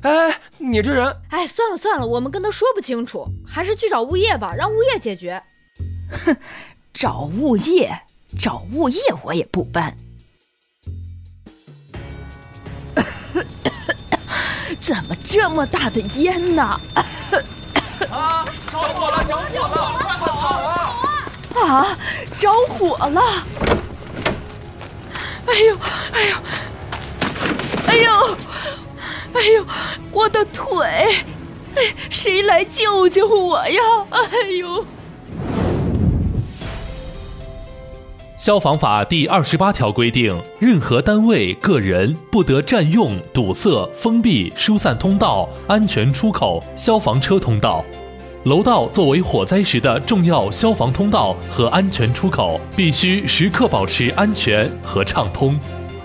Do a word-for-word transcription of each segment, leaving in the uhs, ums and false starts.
哎，你这人…… 哎，算了算了，我们跟他说不清楚，还是去找物业吧，让物业解决。 哼，找物业，找物业我也不搬。怎么这么大的烟呢？ 啊！着火了！着火了！快跑啊！ 啊！着火了！哎呦！哎呦！哎呦！哎呦！我的腿！哎，谁来救救我呀！哎呦！ 消防法第二十八条规定，任何单位、个人不得占用、堵塞、封闭、疏散通道、安全出口、消防车通道。楼道作为火灾时的重要消防通道和安全出口，必须时刻保持安全和畅通。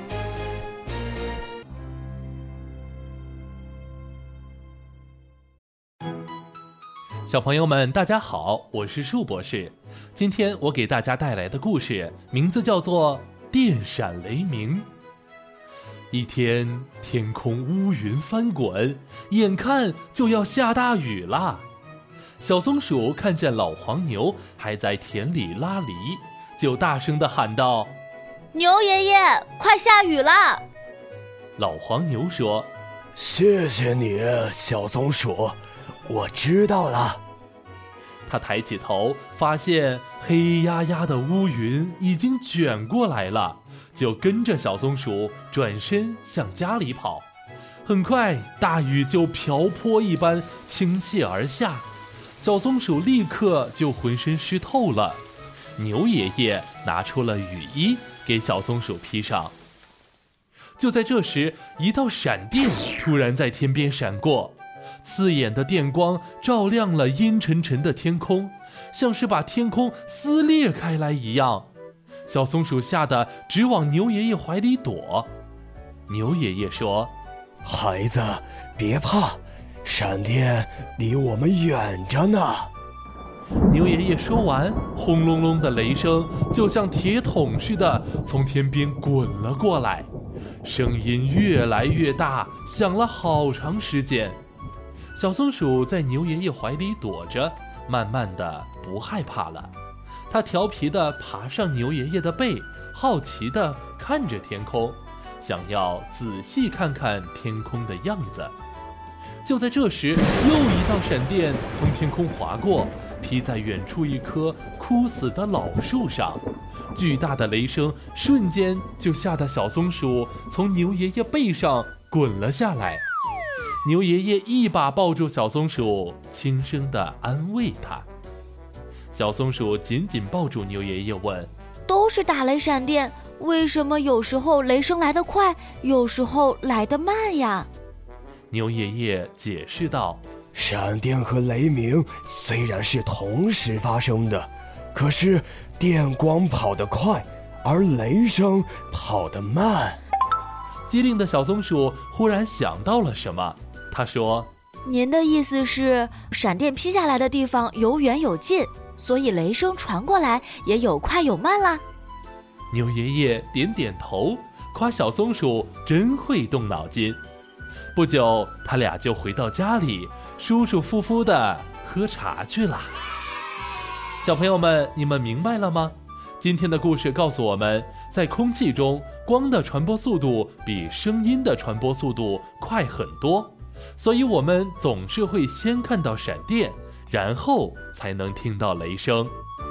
小朋友们，大家好，我是树博士。今天我给大家带来的故事名字叫做《电闪雷鸣》。一天，天空乌云翻滚，眼看就要下大雨了。小松鼠看见老黄牛还在田里拉犁，就大声地喊道：“ 牛爷爷，快下雨了！” 老黄牛说：“ 谢谢你，小松鼠，我知道了。” 他抬起头，发现黑压压的乌云已经卷过来了，就跟着小松鼠转身向家里跑。很快，大雨就瓢泼一般倾泻而下，小松鼠立刻就浑身湿透了。牛爷爷拿出了雨衣给小松鼠披上。就在这时，一道闪电突然在天边闪过，刺眼的电光照亮了阴沉沉的天空，像是把天空撕裂开来一样。小松鼠吓得直往牛爷爷怀里躲。牛爷爷说：“ 孩子，别怕，闪电离我们远着呢。” 牛爷爷说完，轰隆隆的雷声就像铁桶似的从天边滚了过来，声音越来越大，响了好长时间。小松鼠在牛爷爷怀里躲着，慢慢的不害怕了。它调皮地爬上牛爷爷的背，好奇地看着天空，想要仔细看看天空的样子。就在这时，又一道闪电从天空划过，劈在远处一棵枯死的老树上。巨大的雷声瞬间就吓得小松鼠从牛爷爷背上滚了下来。牛爷爷一把抱住小松鼠，轻声地安慰它。小松鼠紧紧抱住牛爷爷问：“ 都是打雷闪电，为什么有时候雷声来得快，有时候来得慢呀？” 牛爷爷解释道：“ 闪电和雷鸣虽然是同时发生的，可是电光跑得快，而雷声跑得慢。” 机灵的小松鼠忽然想到了什么，他说：“ 您的意思是，闪电劈下来的地方有远有近，所以雷声传过来也有快有慢啦？” 牛爷爷点点头，夸小松鼠真会动脑筋。不久，他俩就回到家里，舒舒服服地喝茶去了。小朋友们，你们明白了吗？今天的故事告诉我们，在空气中，光的传播速度比声音的传播速度快很多，所以我们总是会先看到闪电，然后才能听到雷声。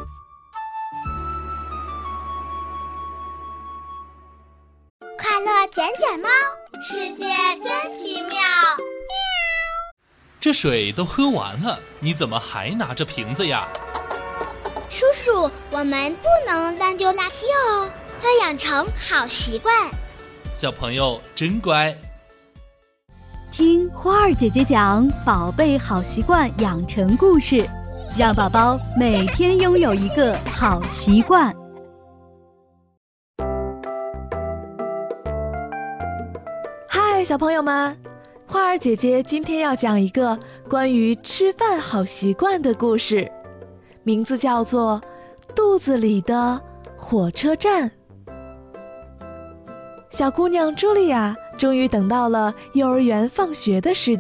快乐捡捡猫，世界真奇妙。 这水都喝完了，你怎么还拿着瓶子呀？ 叔叔，我们不能乱丢垃圾哦，要养成好习惯。 小朋友真乖。 听花儿姐姐讲宝贝好习惯养成故事，让宝宝每天拥有一个好习惯。 嗨，小朋友们，花儿姐姐今天要讲一个关于吃饭好习惯的故事，名字叫做《肚子里的火车站》。小姑娘茱莉亚终于等到了幼儿园放学的时间。